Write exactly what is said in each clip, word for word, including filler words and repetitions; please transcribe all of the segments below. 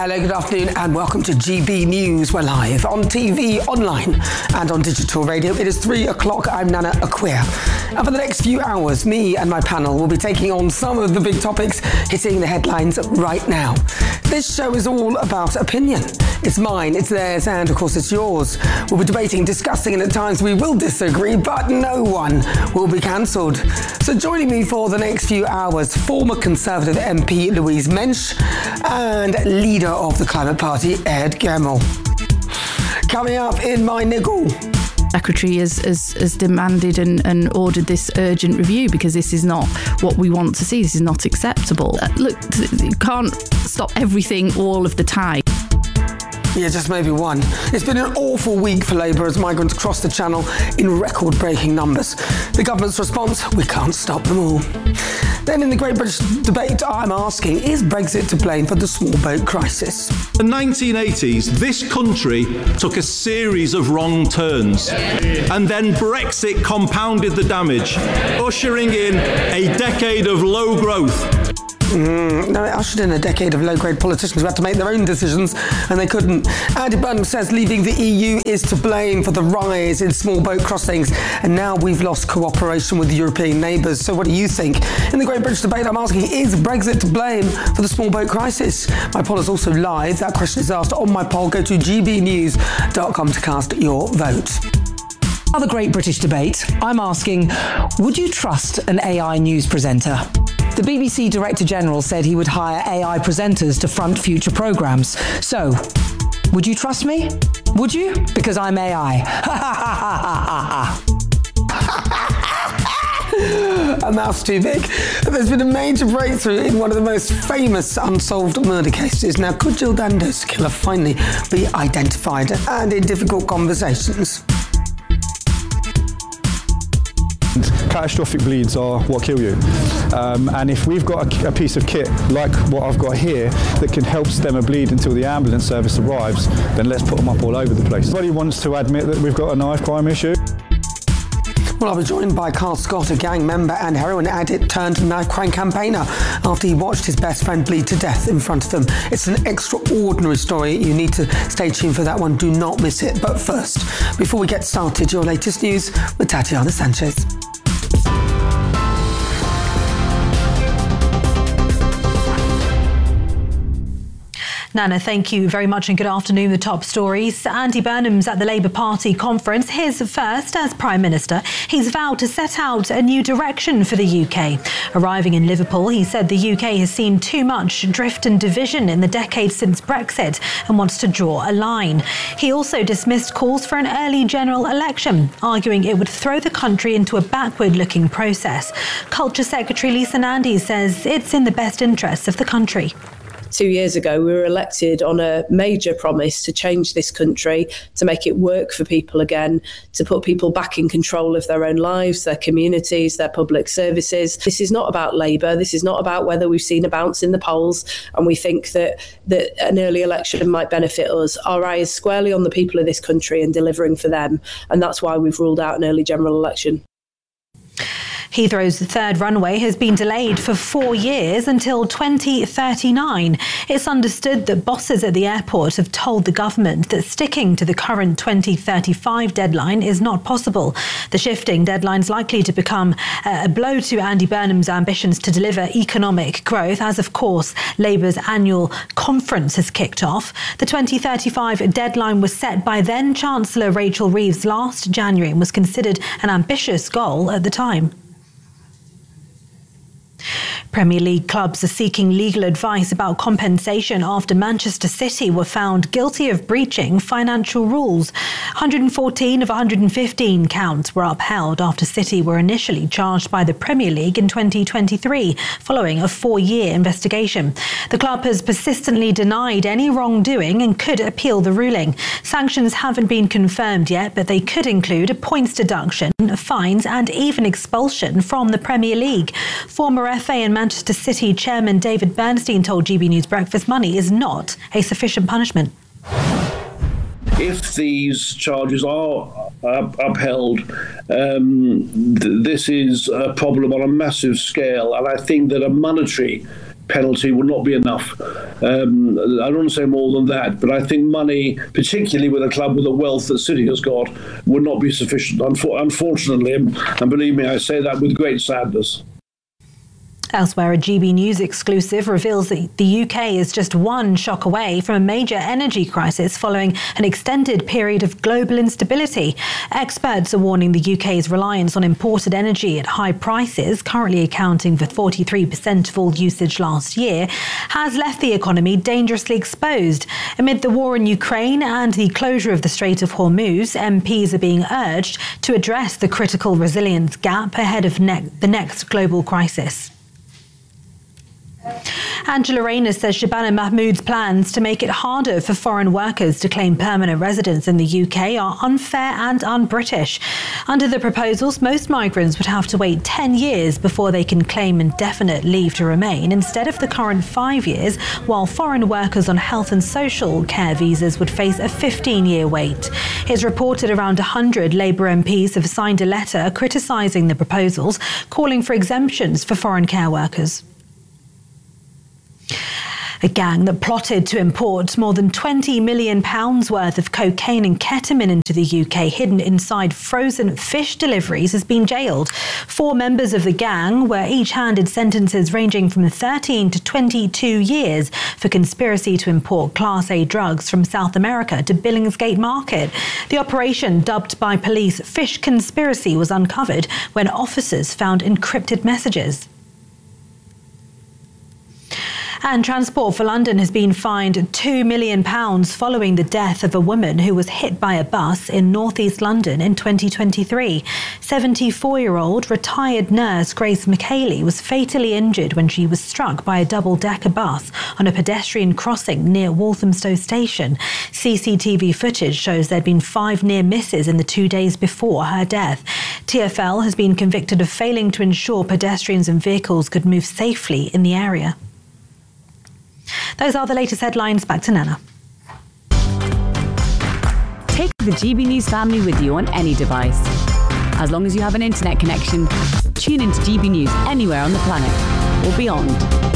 Hello, good afternoon and welcome to G B News. We're live on T V, online and on digital radio. It is three o'clock. I'm Nana Acquia. And for the next few hours, me and my panel will be taking on some of the big topics hitting the headlines right now. This show is all about opinion. It's mine, it's theirs, and of course it's yours. We'll be debating, discussing, and at times we will disagree, but no one will be cancelled. So joining me for the next few hours, former Conservative M P Louise Mensch and leader of the Climate Party, Ed Gemmell. Coming up in my niggle. Secretary has, has, has demanded and, and ordered this urgent review because this is not what we want to see. This is not acceptable. Uh, look, you can't stop everything all of the time. Yeah, just maybe one. It's been an awful week for Labour as migrants cross the channel in record-breaking numbers. The government's response, we can't stop them all. Then in the Great British Debate, I'm asking, is Brexit to blame for the small boat crisis? In the nineteen eighties, this country took a series of wrong turns. And then Brexit compounded the damage, ushering in a decade of low growth. Mm, no, it ushered in a decade of low-grade politicians who had to make their own decisions, and they couldn't. Andy Burnham says leaving the E U is to blame for the rise in small boat crossings, and now we've lost cooperation with European neighbours. So what do you think? In the Great British Debate, I'm asking, is Brexit to blame for the small boat crisis? My poll is also live. That question is asked on my poll. Go to g b news dot com to cast your vote. Another Great British Debate, I'm asking, would you trust an A I news presenter? The B B C Director General said he would hire A I presenters to front future programmes. So, would you trust me? Would you? Because I'm A I. A mouth's too big. There's been a major breakthrough in one of the most famous unsolved murder cases. Now, could Jill Dando's killer finally be identified? And in difficult conversations. Catastrophic bleeds are what kill you. Um, and if we've got a, a piece of kit like what I've got here that can help stem a bleed until the ambulance service arrives, then let's put them up all over the place. Nobody wants to admit that we've got a knife crime issue. Well, I'll be joined by Carl Scott, a gang member and heroin addict turned knife crime campaigner, after he watched his best friend bleed to death in front of him. It's an extraordinary story. You need to stay tuned for that one. Do not miss it. But first, before we get started, your latest news with Tatiana Sanchez. Nana, thank you very much and good afternoon. The top stories. Andy Burnham's at the Labour Party conference, his first as Prime Minister. He's vowed to set out a new direction for the U K. Arriving in Liverpool, he said the U K has seen too much drift and division in the decade since Brexit and wants to draw a line. He also dismissed calls for an early general election, arguing it would throw the country into a backward-looking process. Culture Secretary Lisa Nandy says it's in the best interests of the country. Two years ago, we were elected on a major promise to change this country, to make it work for people again, to put people back in control of their own lives, their communities, their public services. This is not about Labour. This is not about whether we've seen a bounce in the polls and we think that, that an early election might benefit us. Our eye is squarely on the people of this country and delivering for them. And that's why we've ruled out an early general election. Heathrow's third runway has been delayed for four years until twenty thirty-nine. It's understood that bosses at the airport have told the government that sticking to the current twenty thirty-five deadline is not possible. The shifting deadline is likely to become a blow to Andy Burnham's ambitions to deliver economic growth, as of course Labour's annual conference has kicked off. The twenty thirty-five deadline was set by then Chancellor Rachel Reeves last January and was considered an ambitious goal at the time. Premier League clubs are seeking legal advice about compensation after Manchester City were found guilty of breaching financial rules. one hundred fourteen of one hundred fifteen counts were upheld after City were initially charged by the Premier League in twenty twenty-three, following a four-year investigation. The club has persistently denied any wrongdoing and could appeal the ruling. Sanctions haven't been confirmed yet, but they could include a points deduction, fines and even expulsion from the Premier League. Former F A and Manchester City chairman David Bernstein told G B News Breakfast money is not a sufficient punishment. If these charges are uh, upheld, um, th- this is a problem on a massive scale, and I think that a monetary penalty will not be enough. Um, I don't want to say more than that, but I think money, particularly with a club with the wealth that City has got, would not be sufficient, unfortunately. And, and believe me, I say that with great sadness. Elsewhere, a G B News exclusive reveals that the U K is just one shock away from a major energy crisis following an extended period of global instability. Experts are warning the U K's reliance on imported energy at high prices, currently accounting for forty-three percent of all usage last year, has left the economy dangerously exposed. Amid the war in Ukraine and the closure of the Strait of Hormuz, M Ps are being urged to address the critical resilience gap ahead of ne- the next global crisis. Angela Rayner says Shabana Mahmood's plans to make it harder for foreign workers to claim permanent residence in the U K are unfair and un-British. Under the proposals, most migrants would have to wait ten years before they can claim indefinite leave to remain instead of the current five years, while foreign workers on health and social care visas would face a fifteen-year wait. It's reported around one hundred Labour M Ps have signed a letter criticising the proposals, calling for exemptions for foreign care workers. A gang that plotted to import more than twenty million pounds worth of cocaine and ketamine into the U K hidden inside frozen fish deliveries has been jailed. Four members of the gang were each handed sentences ranging from thirteen to twenty-two years for conspiracy to import Class A drugs from South America to Billingsgate Market. The operation, dubbed by police Fish Conspiracy, was uncovered when officers found encrypted messages. And Transport for London has been fined two million pounds following the death of a woman who was hit by a bus in northeast London in twenty twenty-three. seventy-four-year-old retired nurse Grace McHaley was fatally injured when she was struck by a double-decker bus on a pedestrian crossing near Walthamstow Station. C C T V footage shows there'd been five near misses in the two days before her death. T F L has been convicted of failing to ensure pedestrians and vehicles could move safely in the area. Those are the latest headlines. Back to Nana. Take the G B News family with you on any device. As long as you have an internet connection, tune into G B News anywhere on the planet or beyond.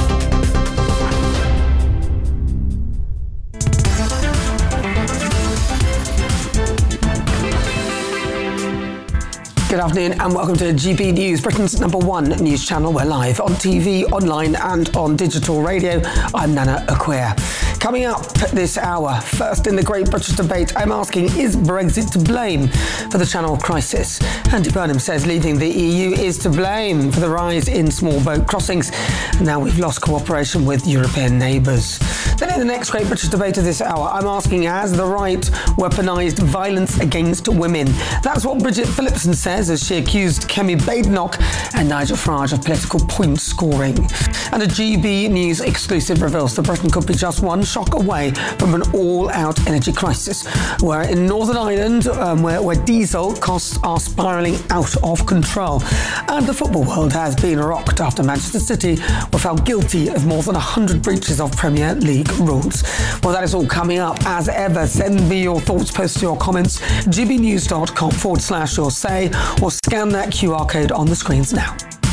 Good afternoon and welcome to G B News, Britain's number one news channel. We're live on T V, online and on digital radio. I'm Nana Acquia. Coming up this hour, first in the Great British Debate, I'm asking, is Brexit to blame for the Channel crisis? Andy Burnham says leaving the E U is to blame for the rise in small boat crossings. Now we've lost cooperation with European neighbours. Then in the next Great British Debate of this hour, I'm asking, has the right weaponised violence against women? That's what Bridget Phillipson says as she accused Kemi Badenoch and Nigel Farage of political point scoring. And a G B News exclusive reveals that Britain could be just one shock away from an all-out energy crisis. We're in Northern Ireland, um, where, where diesel costs are spiralling out of control. And the football world has been rocked after Manchester City were found guilty of more than one hundred breaches of Premier League rules. Well, that is all coming up. As ever, send me your thoughts, post your comments, gbnews.com forward slash your say, or scan that Q R code on the screens now.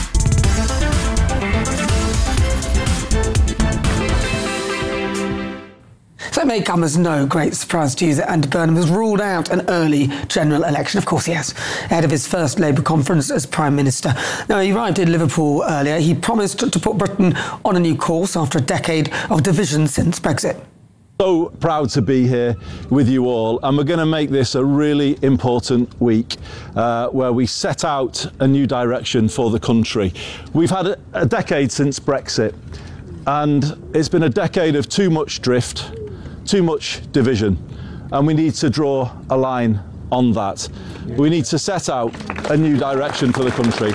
So it may come as no great surprise to you that Andy Burnham has ruled out an early general election. Of course he has, ahead of his first Labour conference as Prime Minister. Now, he arrived in Liverpool earlier. He promised to put Britain on a new course after a decade of division since Brexit. So proud to be here with you all, and we're going to make this a really important week uh, where we set out a new direction for the country. We've had a, a decade since Brexit, and it's been a decade of too much drift, too much division, and we need to draw a line on that. We need to set out a new direction for the country.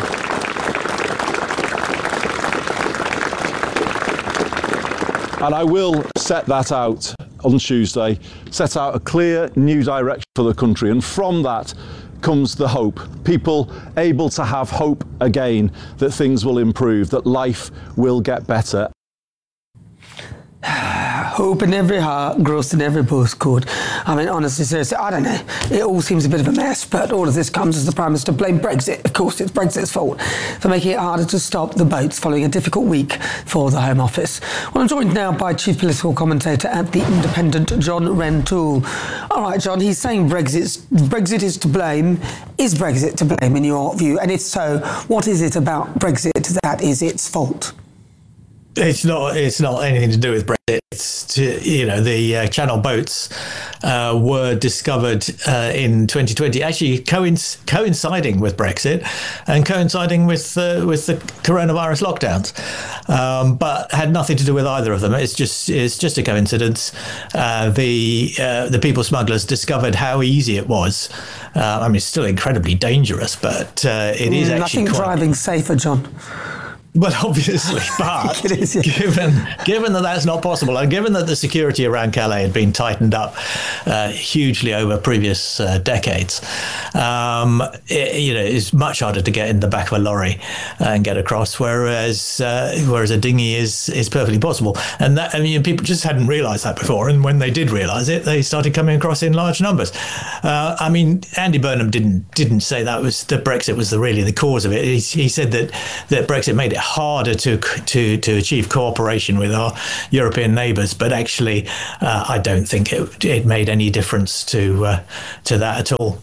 And I will set that out on Tuesday, set out a clear new direction for the country. And from that comes the hope. People able to have hope again that things will improve, that life will get better. hope in every heart, growth in every postcode. I mean, honestly, seriously, I don't know. It all seems a bit of a mess, but all of this comes as the Prime Minister blamed Brexit. Of course, it's Brexit's fault for making it harder to stop the boats following a difficult week for the Home Office. Well, I'm joined now by Chief Political Commentator at The Independent, John Rentoul. All right, John, he's saying Brexit's, Brexit is to blame. Is Brexit to blame in your view? And if so, what is it about Brexit that is its fault? It's not. It's not anything to do with Brexit. It's to, you know, the uh, Channel boats uh, were discovered uh, in twenty twenty, actually coinc- coinciding with Brexit and coinciding with uh, with the coronavirus lockdowns, um, but had nothing to do with either of them. It's just it's just a coincidence. Uh, the uh, the people smugglers discovered how easy it was. Uh, I mean, it's still incredibly dangerous, but uh, it is mm, actually. I think quite driving's safer, John. Well, obviously, but it is, yeah. given given that that's not possible, and given that the security around Calais had been tightened up uh, hugely over previous uh, decades, um, it, you know, it's much harder to get in the back of a lorry and get across, whereas uh, whereas a dinghy is is perfectly possible. And that, I mean, people just hadn't realised that before, and when they did realise it, they started coming across in large numbers. Uh, I mean, Andy Burnham didn't didn't say that was that Brexit was the really the cause of it. He, he said that that Brexit made it harder to to to achieve cooperation with our European neighbours, but actually, uh, I don't think it it made any difference to uh, to that at all.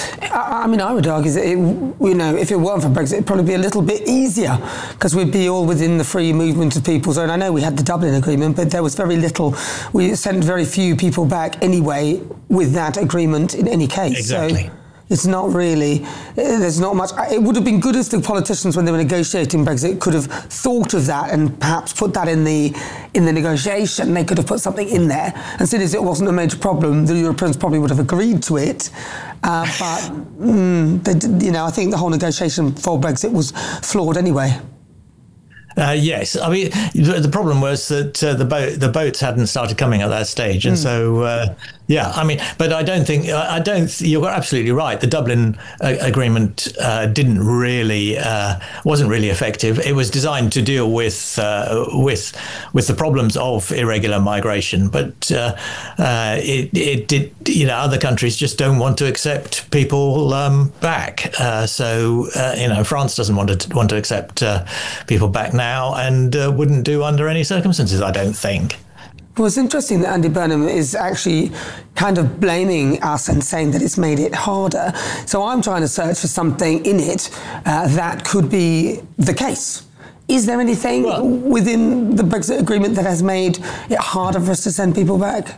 I mean, I would argue that, it, you know, if it weren't for Brexit, it'd probably be a little bit easier because we'd be all within the free movement of people zone. I know we had the Dublin Agreement, but there was very little. We sent very few people back anyway with that agreement in any case. Exactly. So it's not really, there's not much. It would have been good if the politicians, when they were negotiating Brexit, could have thought of that and perhaps put that in the in the negotiation. They could have put something in there. And since it wasn't a major problem, the Europeans probably would have agreed to it. Uh, but, mm, they did, you know, I think the whole negotiation for Brexit was flawed anyway. Uh, yes, I mean the, the problem was that uh, the boat the boats hadn't started coming at that stage, and mm. so uh, yeah, I mean, but I don't think I don't. You're absolutely right. The Dublin uh, Agreement uh, didn't really uh, wasn't really effective. It was designed to deal with uh, with with the problems of irregular migration, but uh, uh, it it did. You know, other countries just don't want to accept people um, back. Uh, so uh, you know, France doesn't want to want to accept uh, people back now. Now and uh, wouldn't do under any circumstances, I don't think. Well, it's interesting that Andy Burnham is actually kind of blaming us and saying that it's made it harder. So I'm trying to search for something in it uh, that could be the case. Is there anything well, within the Brexit agreement that has made it harder for us to send people back?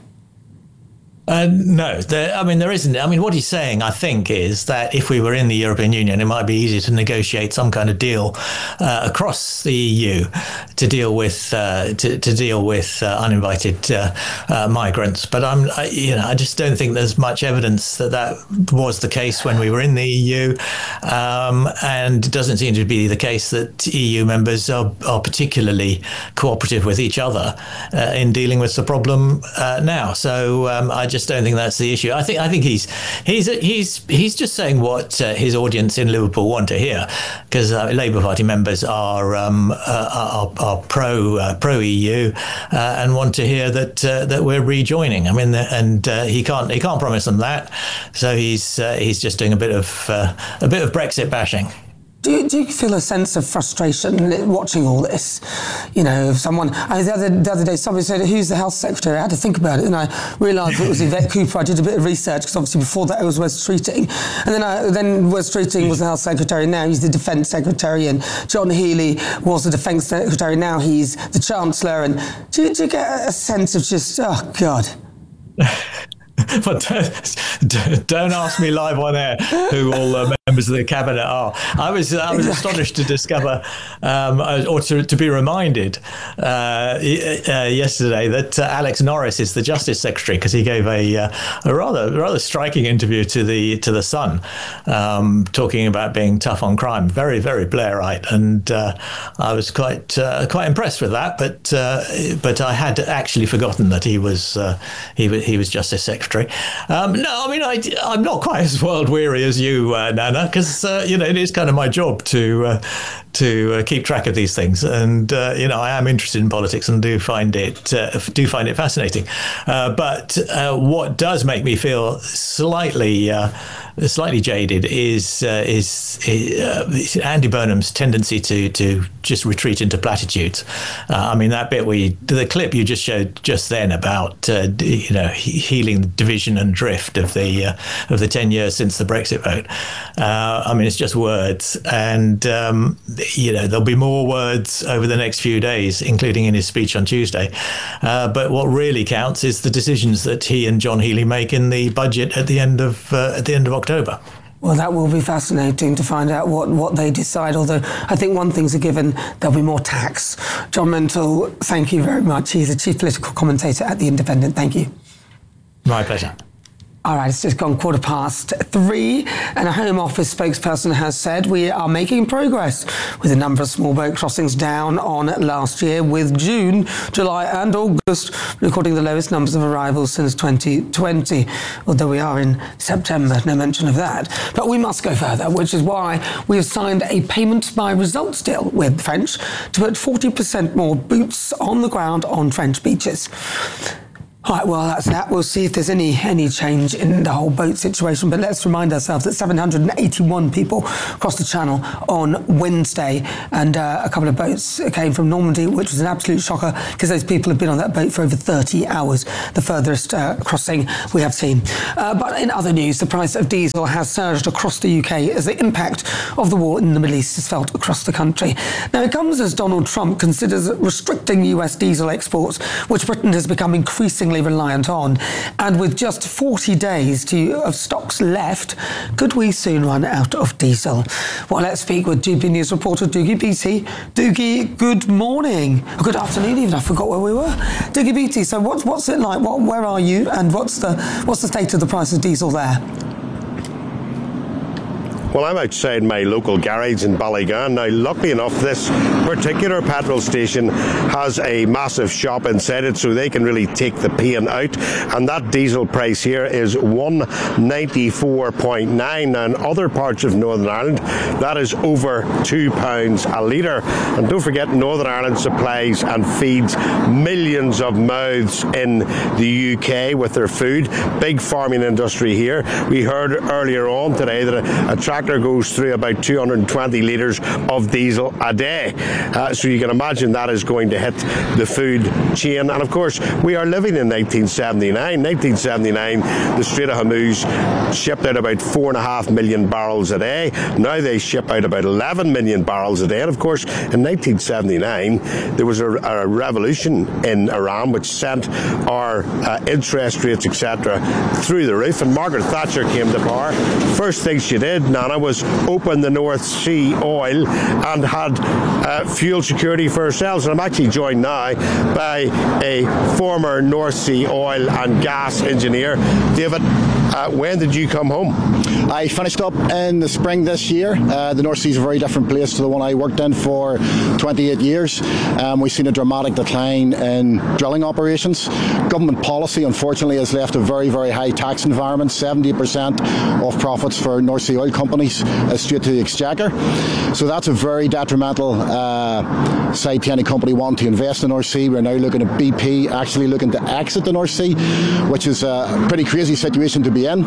Uh, no, there, I mean, there isn't. I mean, what he's saying, I think, is that if we were in the European Union, it might be easier to negotiate some kind of deal uh, across the E U to deal with uh, to, to deal with uh, uninvited uh, uh, migrants. But I'm, I, you know, I just don't think there's much evidence that that was the case when we were in the E U, um, and it doesn't seem to be the case that E U members are, are particularly cooperative with each other uh, in dealing with the problem uh, now. So um, I just just don't think that's the issue. I think I think he's he's he's he's just saying what uh, his audience in Liverpool want to hear, because uh, Labour Party members are um, uh, are, are pro uh, pro E U uh, and want to hear that uh, that we're rejoining. I mean, and uh, he can't he can't promise them that, so he's uh, he's just doing a bit of uh, a bit of Brexit bashing. Do you, do you feel a sense of frustration watching all this? You know, if someone, I, the, other, the other day somebody said, who's the health secretary? I had to think about it, and I realised it was Yvette Cooper. I did a bit of research, because obviously before that it was Wes Streeting. And then I, then Wes Streeting was the health secretary, now he's the defence secretary, and John Healey was the defence secretary, now he's the chancellor. And do you, do you get a sense of just, oh, God... But don't, don't ask me live on air who all the members of the cabinet are. I was I was astonished to discover, um, or to, to be reminded uh, uh, yesterday that uh, Alex Norris is the Justice Secretary, because he gave a, uh, a rather rather striking interview to the to the Sun, um, talking about being tough on crime. Very very Blairite, and uh, I was quite uh, quite impressed with that. But uh, but I had actually forgotten that he was uh, he he was Justice Secretary. sorry. Um, no, I mean, I, I'm not quite as world weary as you, uh, Nana, because, uh, you know, it is kind of my job to uh, to uh, keep track of these things. And, uh, you know, I am interested in politics and do find it uh, do find it fascinating. Uh, but uh, what does make me feel slightly uh, slightly jaded is uh, is uh, Andy Burnham's tendency to to just retreat into platitudes. Uh, I mean, that bit where you, the clip you just showed just then about uh, you know healing the division and drift of the uh, of the ten years since the Brexit vote. Uh, I mean, it's just words, and um, you know there'll be more words over the next few days, including in his speech on Tuesday. Uh, but what really counts is the decisions that he and John Healey make in the budget at the end of uh, at the end of October. Well, that will be fascinating to find out what, what they decide, although I think one thing's a given, there'll be more tax. John Mental, thank you very much. He's a chief political commentator at The Independent. Thank you. My pleasure. All right, it's just gone quarter past three, and a Home Office spokesperson has said we are making progress with the number of small boat crossings down on last year, with June, July and August recording the lowest numbers of arrivals since twenty twenty, although we are in September, no mention of that. But we must go further, which is why we have signed a payment by results deal with French to put forty percent more boots on the ground on French beaches. All right, well, that's that. We'll see if there's any any change in the whole boat situation. But let's remind ourselves that seven hundred eighty-one people crossed the Channel on Wednesday, and uh, a couple of boats came from Normandy, which was an absolute shocker because those people have been on that boat for over thirty hours, the furthest uh, crossing we have seen. Uh, but in other news, the price of diesel has surged across the U K as the impact of the war in the Middle East is felt across the country. Now, it comes as Donald Trump considers restricting U S diesel exports, which Britain has become increasingly reliant on, and with just forty days to, of stocks left, could we soon run out of diesel? Well, let's speak with G B News reporter Doogie Beattie. Doogie, good morning. Good afternoon, even. I forgot where we were. Doogie Beattie, so what's what's it like? What, where are you, and what's the what's the state of the price of diesel there? Well, I'm outside my local garage in Ballygan. Now, luckily enough, this particular petrol station has a massive shop inside it, so they can really take the pain out. And that diesel price here is one ninety-four point nine. Now, in other parts of Northern Ireland, that is over two pounds a litre. And don't forget, Northern Ireland supplies and feeds millions of mouths in the U K with their food. Big farming industry here. We heard earlier on today that a, a tractor goes through about two hundred twenty litres of diesel a day. Uh, so you can imagine that is going to hit the food chain. And of course, we are living in nineteen seventy-nine. nineteen seventy-nine, the Strait of Hormuz shipped out about four and a half million barrels a day. Now they ship out about eleven million barrels a day. And of course, in nineteen seventy-nine, there was a, a revolution in Iran which sent our uh, interest rates, et cetera, through the roof. And Margaret Thatcher came to power. First thing she did, Nana, was open the North Sea oil and had uh, fuel security for ourselves. And I'm actually joined now by a former North Sea oil and gas engineer. David, uh, when did you come home? I finished up in the spring this year. Uh, the North Sea is a very different place to the one I worked in for twenty-eight years. Um, we've seen a dramatic decline in drilling operations. Government policy, unfortunately, has left a very, very high tax environment. seventy percent of profits for North Sea oil companies is straight to the exchequer. So that's a very detrimental uh, side to any company wanting to invest in the North Sea. We're now looking at B P actually looking to exit the North Sea, which is a pretty crazy situation to be in.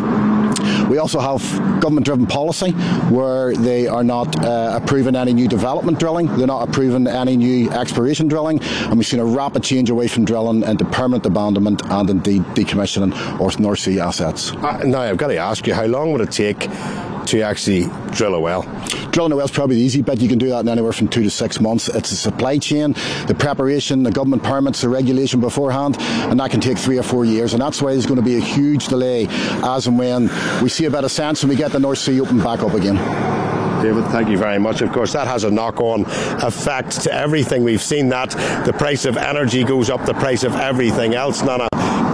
We also have government-driven policy where they are not uh, approving any new development drilling, they're not approving any new exploration drilling, and we've seen a rapid change away from drilling into permanent abandonment and indeed decommissioning of North Sea assets. Uh, now, I've got to ask you, how long would it take to actually drill a well? Drilling a well is probably the easy bit. You can do that in anywhere from two to six months. It's a supply chain, the preparation, the government permits, the regulation beforehand, and that can take three or four years. And that's why there's going to be a huge delay as and when we see a bit of sense and we get the North Sea open back up again. David, thank you very much. Of course, that has a knock-on effect to everything. We've seen that. The price of energy goes up, the price of everything else. Nana,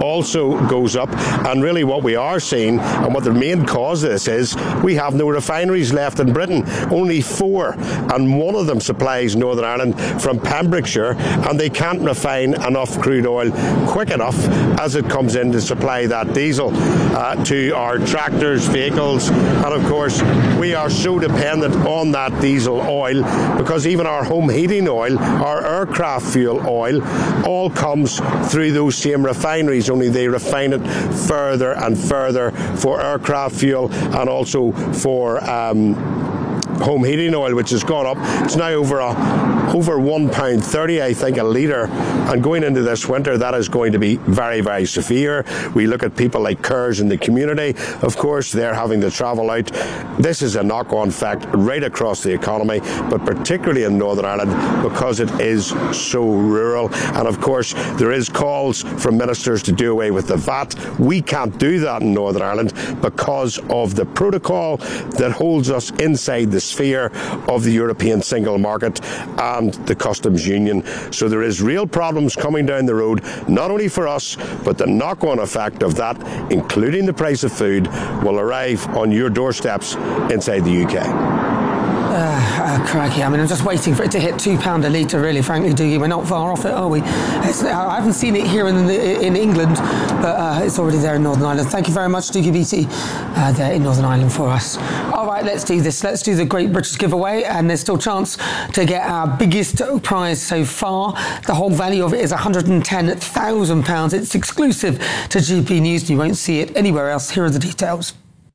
also goes up. And really what we are seeing, and what the main cause of this is, we have no refineries left in Britain, only four, and one of them supplies Northern Ireland from Pembrokeshire, and they can't refine enough crude oil quick enough as it comes in to supply that diesel uh, to our tractors, vehicles, and of course we are so dependent on that diesel oil, because even our home heating oil, our aircraft fuel oil, all comes through those same refineries, only they refine it further and further for aircraft fuel and also for um, home heating oil, which has gone up. It's now over a over one pound thirty, I think, a litre, and going into this winter that is going to be very, very severe. We look at people like Kerrs in the community, of course, they're having to travel out. This is a knock-on effect right across the economy, but particularly in Northern Ireland because it is so rural. And of course there is calls from ministers to do away with the V A T. We can't do that in Northern Ireland because of the protocol that holds us inside the sphere of the European single market and the customs union. So there is real problems coming down the road, not only for us, but the knock-on effect of that, including the price of food, will arrive on your doorsteps inside the U K. Uh, uh, crikey, I mean, I'm just waiting for it to hit two pounds a litre, really, frankly, Dougie. We're not far off it, are we? It's, I haven't seen it here in the, in England, but uh, it's already there in Northern Ireland. Thank you very much, Dougie Beattie, uh, there in Northern Ireland for us. All right, let's do this. Let's do the Great British Giveaway, and there's still a chance to get our biggest prize so far. The whole value of it is one hundred ten thousand pounds. It's exclusive to G B News, and you won't see it anywhere else. Here are the details.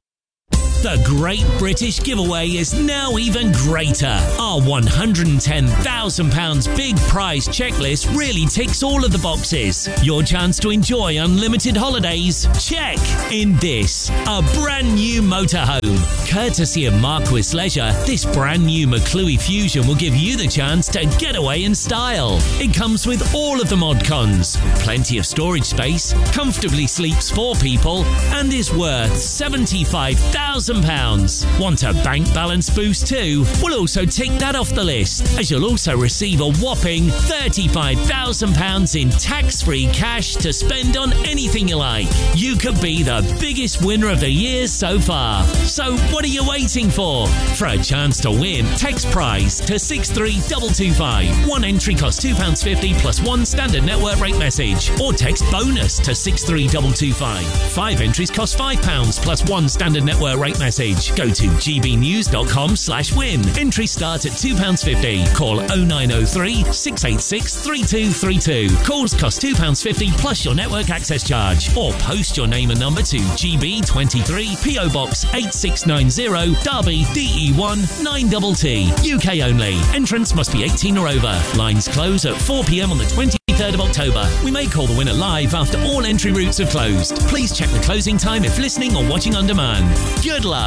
The Great British Giveaway is now even greater. Our one hundred ten thousand pounds big prize checklist really ticks all of the boxes. Your chance to enjoy unlimited holidays? Check. In this, a brand new motorhome. Courtesy of Marquis Leisure, this brand new McClue Fusion will give you the chance to get away in style. It comes with all of the mod cons, plenty of storage space, comfortably sleeps four people, and is worth seventy-five thousand pounds. Want a bank balance boost too? We'll also tick that off the list, as you'll also receive a whopping thirty-five thousand pounds in tax-free cash to spend on anything you like. You could be the biggest winner of the year so far. So what are you waiting for? For a chance to win, text prize to six three two two five. One entry costs two pounds fifty plus one standard network rate message, or text bonus to six three two two five. Five entries cost five pounds plus one standard network rate message. Go to gbnews.com slash win. Entries start at two pounds fifty. Call oh nine oh three, six eight six, three two three two. Calls cost two pounds fifty plus your network access charge. Or post your name and number to G B twenty-three, P O Box eight six nine zero, Derby, D E one nine T T. U K only. Entrance must be eighteen or over. Lines close at four p.m. on the twenty-third of October. We may call the winner live after all entry routes have closed. Please check the closing time if listening or watching on demand. Good luck.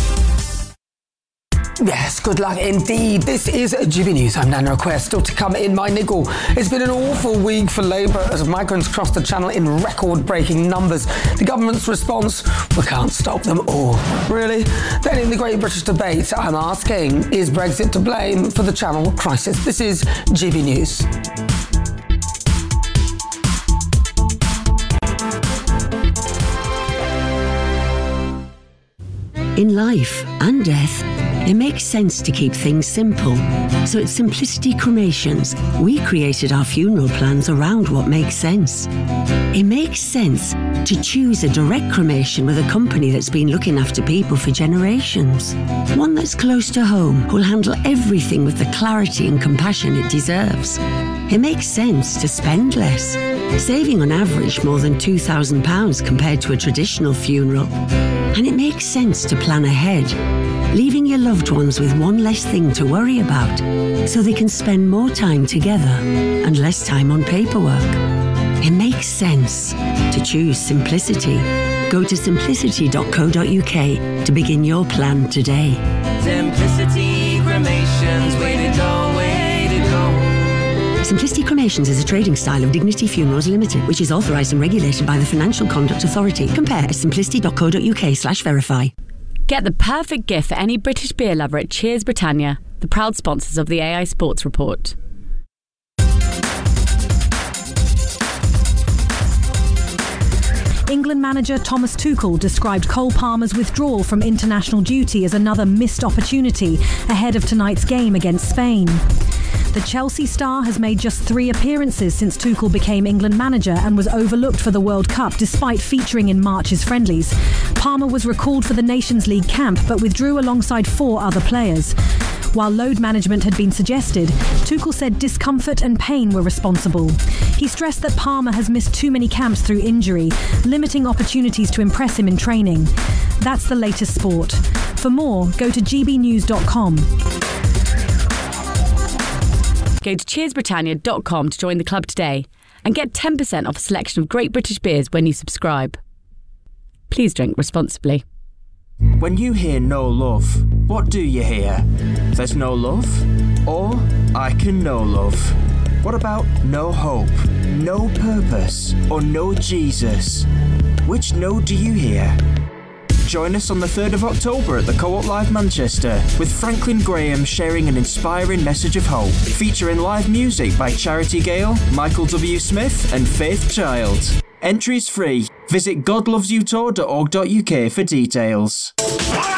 Yes, good luck indeed. This is G B News. I'm Nana Request. Still to come in my niggle. It's been an awful week for Labour as migrants cross the channel in record-breaking numbers. The government's response, we can't stop them all. Really? Then in the Great British Debate, I'm asking, is Brexit to blame for the channel crisis? This is G B News. In life and death, it makes sense to keep things simple. So at Simplicity Cremations, we created our funeral plans around what makes sense. It makes sense to choose a direct cremation with a company that's been looking after people for generations. One that's close to home, who'll handle everything with the clarity and compassion it deserves. It makes sense to spend less, saving on average more than two thousand pounds compared to a traditional funeral. And it makes sense to plan ahead, leaving your loved ones with one less thing to worry about, so they can spend more time together and less time on paperwork. It makes sense to choose simplicity. Go to simplicity dot co dot uk to begin your plan today. Simplicity Cremations, way to go, way to go. Simplicity Cremations is a trading style of Dignity Funerals Limited, which is authorised and regulated by the Financial Conduct Authority. Compare at simplicity dot co dot uk slash verify. Get the perfect gift for any British beer lover at Cheers Britannia, the proud sponsors of the A I Sports Report. England manager Thomas Tuchel described Cole Palmer's withdrawal from international duty as another missed opportunity ahead of tonight's game against Spain. The Chelsea star has made just three appearances since Tuchel became England manager and was overlooked for the World Cup despite featuring in March's friendlies. Palmer was recalled for the Nations League camp but withdrew alongside four other players. While load management had been suggested, Tuchel said discomfort and pain were responsible. He stressed that Palmer has missed too many camps through injury, limiting opportunities to impress him in training. That's the latest sport. For more, go to g b news dot com. Go to cheers britannia dot com to join the club today and get ten percent off a selection of great British beers when you subscribe. Please drink responsibly. When you hear no love, what do you hear? There's no love? Or I can know love. What about no hope, no purpose, or no Jesus? Which no do you hear? Join us on the third of October at the Co-op Live Manchester with Franklin Graham sharing an inspiring message of hope, featuring live music by Charity Gale, Michael W. Smith and Faith Child. Entries free. Visit god loves you tour dot org dot u k for details.